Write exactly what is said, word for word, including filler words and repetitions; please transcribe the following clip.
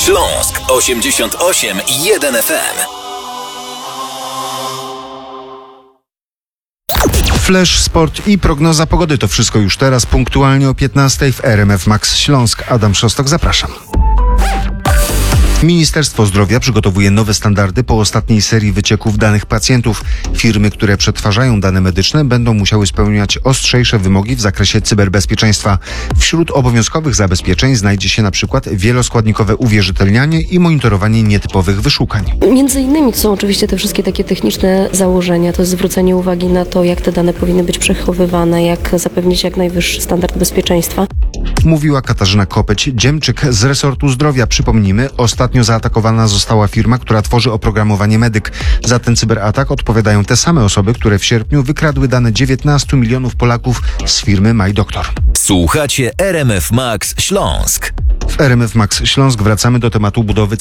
Śląsk osiemdziesiąt osiem i jeden F M. Flash, sport i prognoza pogody. To wszystko już teraz, punktualnie o piętnastej w R M F Max Śląsk. Adam Szostok, zapraszam. Ministerstwo Zdrowia przygotowuje nowe standardy po ostatniej serii wycieków danych pacjentów. Firmy, które przetwarzają dane medyczne, będą musiały spełniać ostrzejsze wymogi w zakresie cyberbezpieczeństwa. Wśród obowiązkowych zabezpieczeń znajdzie się na przykład wieloskładnikowe uwierzytelnianie i monitorowanie nietypowych wyszukań. Między innymi to są oczywiście te wszystkie takie techniczne założenia, to jest zwrócenie uwagi na to, jak te dane powinny być przechowywane, jak zapewnić jak najwyższy standard bezpieczeństwa. Mówiła Katarzyna Kopeć-Dziemczyk z resortu zdrowia. Przypomnijmy, ostatnio zaatakowana została firma, która tworzy oprogramowanie Medyk. Za ten cyberatak odpowiadają te same osoby, które w sierpniu wykradły dane dziewiętnastu milionów Polaków z firmy MyDoktor. Słuchacie R M F Max Śląsk. W R M F Max Śląsk wracamy do tematu budowy